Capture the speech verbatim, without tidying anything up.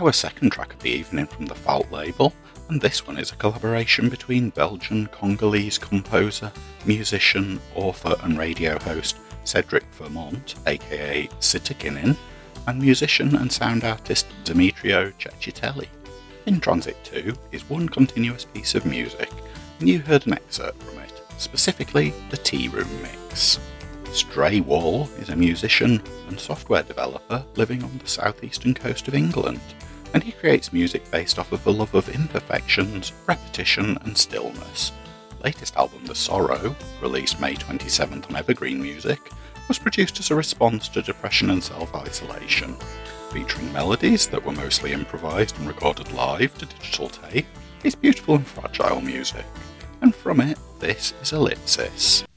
our second track of the evening from the Fault label, and this one is a collaboration between Belgian Congolese composer, musician, author and radio host Cedric Vermont, aka Sitakinin, and musician and sound artist Demetrio Cecchitelli. In Transit two is one continuous piece of music, and you heard an excerpt from it, specifically the Tea Room mix. Stray Wall is a musician and software developer living on the southeastern coast of England, and he creates music based off of a love of imperfections, repetition and stillness. Latest album The Sorrow, released May twenty-seventh on Evergreen Music, was produced as a response to depression and self-isolation, featuring melodies that were mostly improvised and recorded live to digital tape. It's beautiful and fragile music, and from it, this is Ellipsis.